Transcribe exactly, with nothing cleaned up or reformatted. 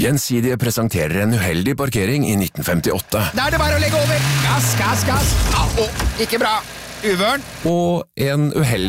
Gjensidige presenterer en uheldig parkering i nitten femtiåtte. Da er det bare å legge over. Gass, gass, gass. Au, ikke bra. Uvørn. Og en uheldig